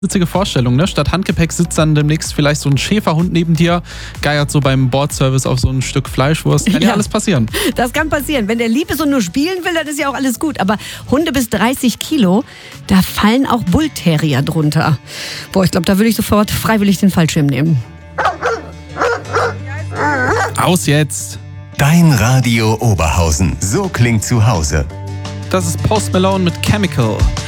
Witzige Vorstellung, ne? Statt Handgepäck sitzt dann demnächst vielleicht so ein Schäferhund neben dir, geiert so beim Bordservice auf so ein Stück Fleischwurst. Kann ja alles passieren. Das kann passieren. Wenn der lieb ist und nur spielen will, dann ist ja auch alles gut. Aber Hunde bis 30 Kilo, da fallen auch Bullterrier drunter. Boah, ich glaube, da würde ich sofort freiwillig den Fallschirm nehmen. Aus jetzt! Dein Radio Oberhausen. So klingt zu Hause. Das ist Post Malone mit Chemical.